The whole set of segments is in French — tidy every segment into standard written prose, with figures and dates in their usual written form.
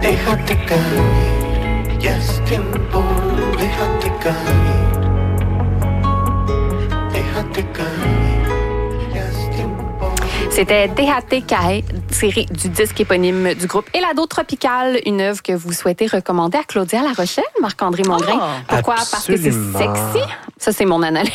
déjate caer, ya es tiempo, déjate caer, déjate caer, ya es tiempo. C'était Déjate Caer, tiré du disque éponyme du groupe Helado Tropical, une œuvre que vous souhaitez recommander à Claudia La Rochelle, Marc-André Mongrain. Pourquoi? Parce que c'est sexy? Ça, c'est mon analyse.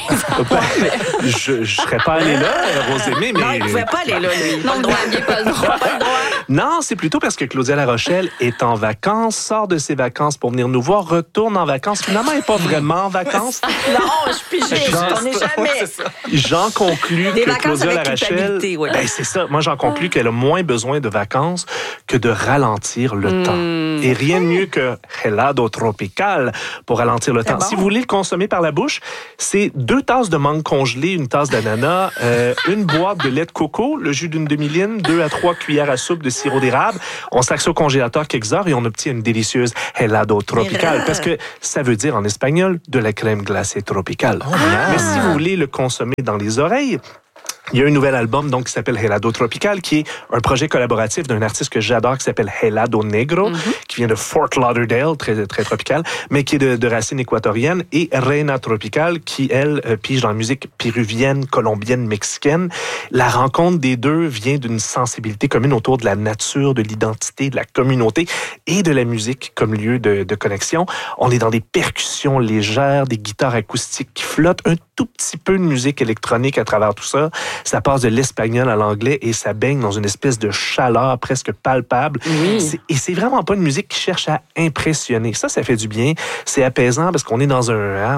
Je ne serais pas allé là, Rosemée, mais... Non, il ne pouvait pas aller là, lui. Non, vous n'aviez pas le droit. Non, c'est plutôt parce que Claudia La Rochelle est en vacances, sort de ses vacances pour venir nous voir, retourne en vacances. Finalement, elle n'est pas vraiment en vacances. Non, je suis pigiste, on n'est jamais... J'en conclus Des que vacances Claudia La avec Rochelle... culpabilité, oui. Ben, c'est ça. Moi, j'en conclus qu'elle a moins besoin de vacances que de ralentir le temps. Et rien de mieux que Helado Tropical pour ralentir le temps. bon. Si vous voulez le consommer par la bouche, c'est 2 tasses de mangue congelée, une tasse d'ananas, une boîte de lait de coco, le jus d'une demi-line, 2 à 3 cuillères à soupe de sirop d'érable. On sac ça au congélateur quelques heures et on obtient une délicieuse Helado Tropical. Parce que ça veut dire en espagnol de la crème glacée tropicale. Mais si vous voulez le consommer dans les oreilles, il y a un nouvel album donc qui s'appelle Helado Tropical, qui est un projet collaboratif d'un artiste que j'adore qui s'appelle Helado Negro, qui vient de Fort Lauderdale, très, très tropical, mais qui est de racines équatoriennes, et Reina Tropical, qui, elle, pige dans la musique péruvienne, colombienne, mexicaine. La rencontre des deux vient d'une sensibilité commune autour de la nature, de l'identité, de la communauté et de la musique comme lieu de connexion. On est dans des percussions légères, des guitares acoustiques qui flottent, un tout petit peu de musique électronique à travers tout ça. Ça passe de l'espagnol à l'anglais et ça baigne dans une espèce de chaleur presque palpable. Oui. Et c'est vraiment pas une musique qui cherche à impressionner. Ça fait du bien. C'est apaisant parce qu'on est dans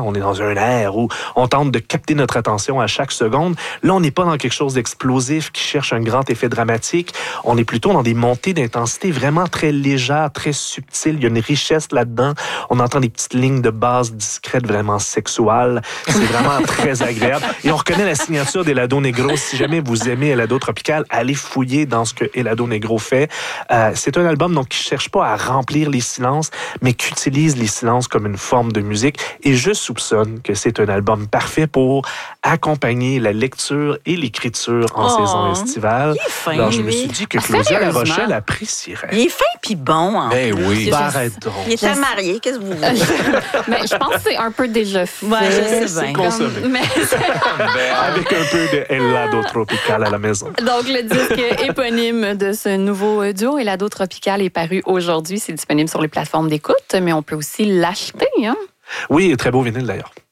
un air où on tente de capter notre attention à chaque seconde. Là, on n'est pas dans quelque chose d'explosif qui cherche un grand effet dramatique. On est plutôt dans des montées d'intensité vraiment très légères, très subtiles. Il y a une richesse là-dedans. On entend des petites lignes de basse discrètes, vraiment sexuelles. C'est vraiment très agréable. Et on reconnaît la signature d'Helado Negro. Si jamais vous aimez Helado Tropical, allez fouiller dans ce que Helado Negro fait. C'est un album donc qui cherche pas à remplir les silences, mais qui utilise les silences comme une forme de musique. Et je soupçonne que c'est un album parfait pour accompagner la lecture et l'écriture en saison estivale. Il est fin, Alors je me lui. suis dit que Claudia La sérieusement? Rochelle apprécierait. Il est fin puis bon, en Ben plus. oui. Arrête donc. Il était marié, qu'est-ce que vous voulez? Mais je pense que c'est un peu déjà fait. Ouais, je sais bien. Consommé. Mais Avec un peu de Helado Tropical à la maison. donc, le disque éponyme de ce nouveau duo, Helado Tropical, est paru aujourd'hui. C'est disponible sur les plateformes d'écoute, mais on peut aussi l'acheter. Hein? Oui, très beau vinyle d'ailleurs.